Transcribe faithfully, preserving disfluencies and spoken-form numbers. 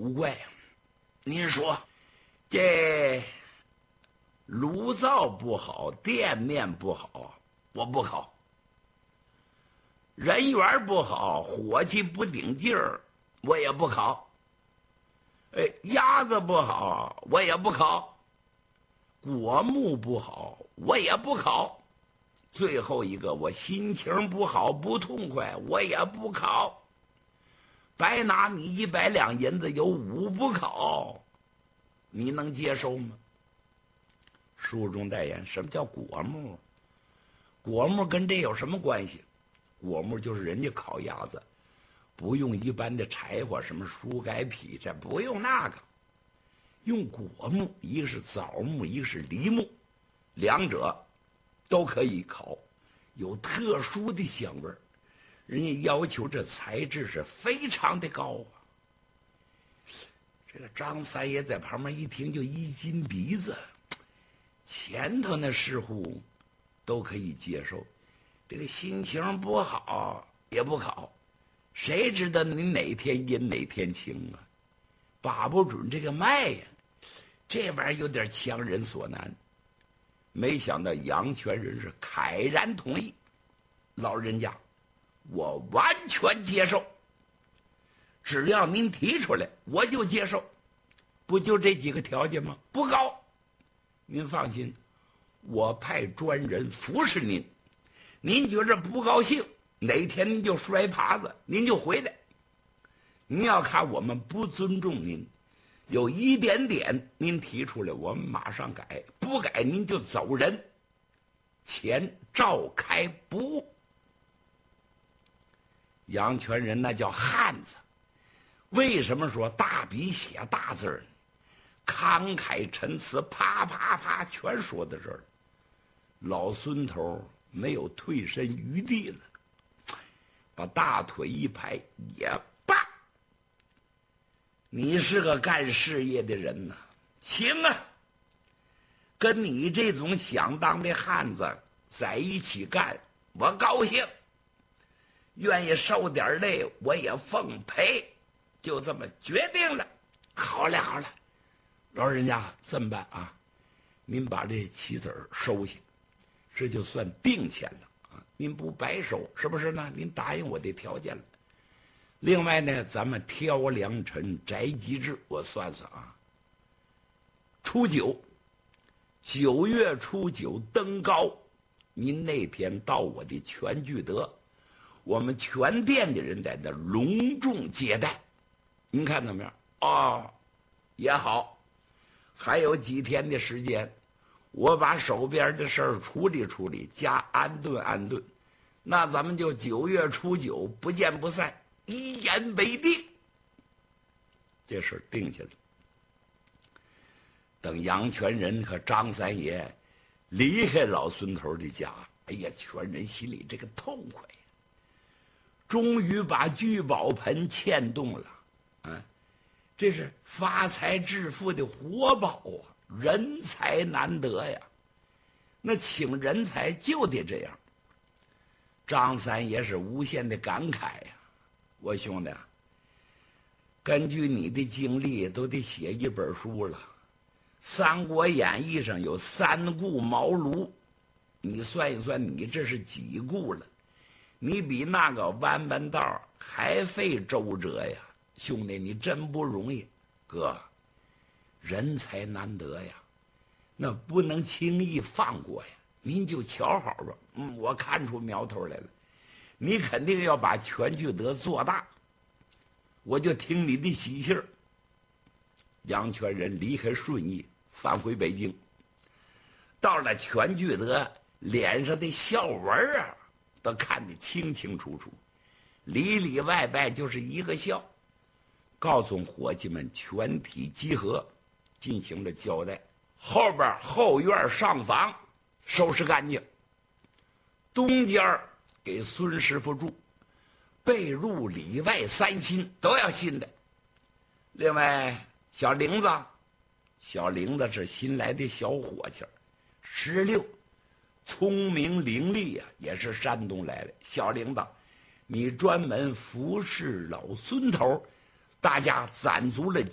古怪。您说，这炉灶不好，店面不好，我不考；人缘不好，火气不顶劲儿，我也不考。哎，鸭子不好，我也不考；果木不好，我也不考。最后一个，我心情不好，不痛快，我也不考。白拿你一百两银子，有五不考，你能接受吗？书中代言，什么叫果木？果木跟这有什么关系？果木就是人家烤鸭子，不用一般的柴火，什么树改劈柴，不用那个，用果木，一个是枣木，一个是梨木，两者都可以烤，有特殊的香味儿。人家要求这材质是非常的高啊。这个张三爷在旁边一听就一紧鼻子，前头那似乎都可以接受，这个心情不好也不考，谁知道你哪天阴哪天晴啊？把不准这个脉呀，这玩意儿有点强人所难。没想到杨全仁是慨然同意，老人家，我完全接受，只要您提出来，我就接受。不就这几个条件吗？不高，您放心，我派专人服侍您。您觉着不高兴，哪天您就摔耙子，您就回来。您要看我们不尊重您，有一点点您提出来，我们马上改，不改您就走人，钱照开不误。杨全仁那叫汉子，为什么说大笔写大字儿呢？慷慨陈词，啪啪啪全说到这儿了。老孙头没有退身余地了，把大腿一拍，也罢，你是个干事业的人呐，行啊，跟你这种响当的汉子在一起干，我高兴，愿意受点累，我也奉陪，就这么决定了。好了好了，老人家这么办啊？您把这棋子儿收下，这就算定钱了啊！您不白收，是不是呢？您答应我的条件了。另外呢，咱们挑良辰摘吉日，我算算啊。初九，九月初九登高，您那天到我的全聚德，我们全店的人在那隆重接待，您看怎么样？哦，也好。还有几天的时间，我把手边的事儿处理处理，加安顿安顿，那咱们就九月初九不见不散，一言为定。这事儿定下来。等杨全仁和张三爷离开老孙头的家，哎呀，全人心里这个痛快呀！终于把聚宝盆牵动了，啊！这是发财致富的活宝啊，人才难得呀。那请人才就得这样。张三爷是无限的感慨呀，我兄弟啊，根据你的经历，都得写一本书了。《三国演义》上有三顾茅庐，你算一算，你这是几顾了？你比那个弯弯道还费周折呀。兄弟，你真不容易，哥，人才难得呀，那不能轻易放过呀。您就瞧好吧，嗯，我看出苗头来了，你肯定要把全聚德做大，我就听你的喜信儿。杨全仁离开顺义，返回北京，到了全聚德，脸上的笑纹啊，都看得清清楚楚，里里外外就是一个笑。告诉伙计们全体集合，进行了交代。后边后院上房收拾干净，东间给孙师傅住，被褥里外三新都要新的。另外小玲子，小玲子是新来的小伙计，十六，聪明伶俐呀，也是山东来的。小玲子，你专门服侍老孙头，大家攒足了